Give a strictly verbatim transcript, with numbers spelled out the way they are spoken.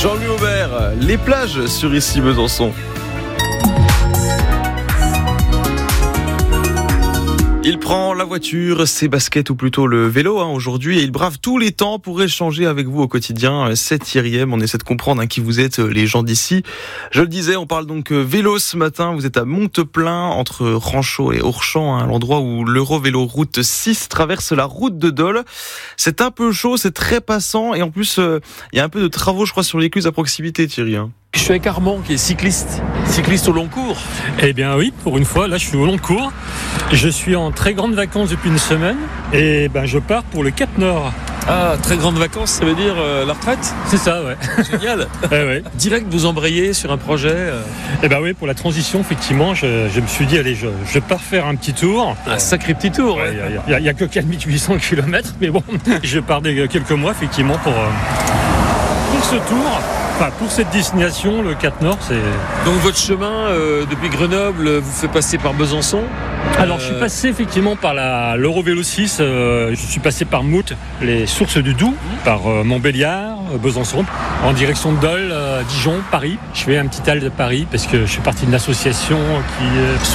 Jean-Louis Aubert, les plages sur Ici Besançon. Il prend la voiture, ses baskets ou plutôt le vélo hein, aujourd'hui et il brave tous les temps pour échanger avec vous au quotidien. C'est Thierry M, on essaie de comprendre hein, qui vous êtes les gens d'ici. Je le disais, on parle donc vélo ce matin. Vous êtes à Monteplein, entre Ranchot et Orchamps, hein, l'endroit où l'Eurovélo Route six traverse la route de Dole. C'est un peu chaud, c'est très passant et en plus, il euh, y a un peu de travaux je crois sur l'écluse à proximité Thierry. Hein. Je suis avec Armand qui est cycliste, cycliste au long cours. Eh bien oui, pour une fois, là je suis au long cours. Je suis en très grande vacances depuis une semaine et ben je pars pour le Cap Nord. Ah, très grandes vacances, ça veut dire euh, la retraite ? C'est ça, ouais. Génial. eh ouais. Direct, vous embrayez sur un projet euh... Eh ben oui, pour la transition, effectivement, je, je me suis dit, allez, je, je pars faire un petit tour. Un sacré petit tour. Il ouais, n'y a, a, a que quatre mille huit cents kilomètres, mais bon, je pars de quelques mois, effectivement, pour, pour ce tour. Enfin, pour cette destination, le Cap Nord, c'est... Donc votre chemin, euh, depuis Grenoble, vous fait passer par Besançon ? Alors, euh... je suis passé effectivement par la, l'Eurovélo six, euh, je suis passé par Mout, les sources du Doubs, mmh. par euh, Montbéliard, Besançon, en direction de Dole, euh, Dijon, Paris. Je fais un petit hal de Paris parce que je suis partie d'une association qui... Euh,